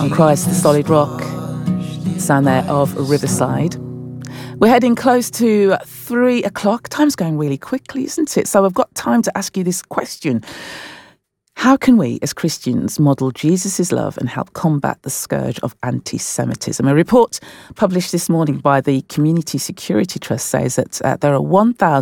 On Christ the Solid Rock, sound there of Riverside. We're heading close to 3 o'clock. Time's going really quickly, isn't it? So I've got time to ask you this question. How can we, as Christians, model Jesus' love and help combat the scourge of anti-Semitism? A report published this morning by the Community Security Trust says that there are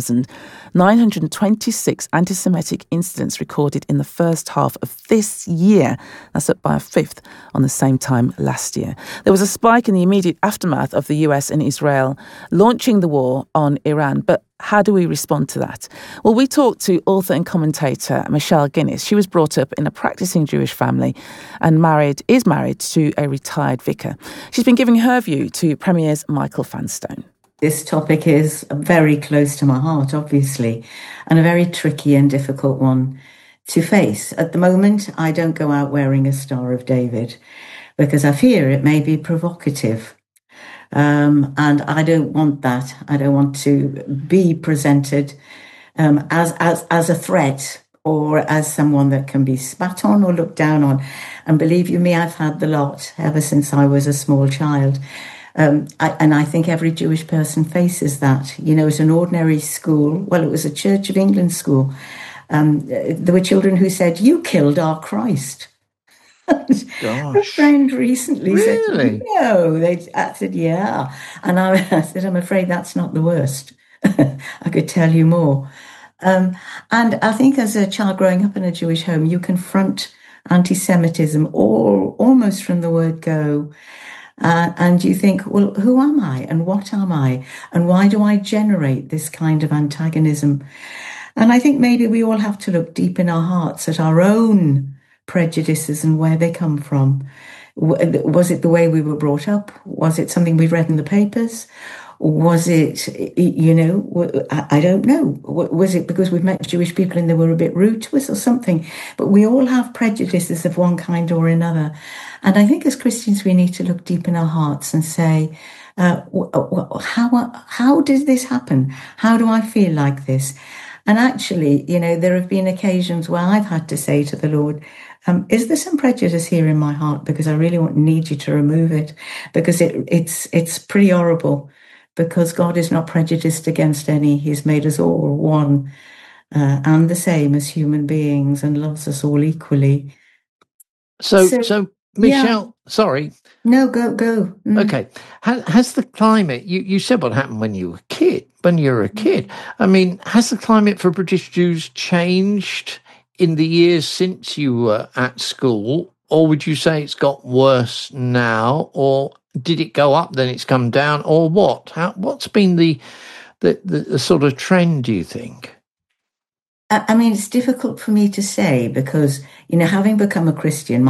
1,926 anti-Semitic incidents recorded in the first half of this year. That's up by a fifth on the same time last year. There was a spike in the immediate aftermath of the US and Israel launching the war on Iran, but how do we respond to that? Well, we talked to author and commentator Michelle Guinness. She was brought up in a practicing Jewish family and is married to a retired vicar. She's been giving her view to Premier's Michael Vanstone. This topic is very close to my heart, obviously, and a very tricky and difficult one to face. At the moment, I don't go out wearing a Star of David because I fear it may be provocative. And I don't want that. I don't want to be presented as a threat or as someone that can be spat on or looked down on. And believe you me, I've had the lot ever since I was a small child. And I think every Jewish person faces that. You know, at an ordinary school, well, it was a Church of England school, there were children who said, "You killed our Christ." Gosh. A friend recently Really? said, "No." I said, "Yeah." And I said, "I'm afraid that's not the worst." I could tell you more. And I think as a child growing up in a Jewish home, you confront anti-Semitism almost from the word go. And you think, well, who am I and what am I? And why do I generate this kind of antagonism? And I think maybe we all have to look deep in our hearts at our own prejudices and where they come from. Was it the way we were brought up? Was it something we read in the papers? Was it, I don't know. Was it because we've met Jewish people and they were a bit rude to us or something? But we all have prejudices of one kind or another. And I think as Christians, we need to look deep in our hearts and say, how did this happen? How do I feel like this? And actually, there have been occasions where I've had to say to the Lord, is there some prejudice here in my heart? Because I really need you to remove it, because it's pretty horrible, because God is not prejudiced against any. He's made us all one and the same as human beings and loves us all equally. So Michelle, yeah. Sorry. No, go. Okay. Has the climate, you said what happened when you were a kid. I mean, has the climate for British Jews changed in the years since you were at school? Or would you say it's got worse now? Or did it go up, then it's come down? Or what? What's been the sort of trend, do you think? I mean, it's difficult for me to say because, having become a Christian,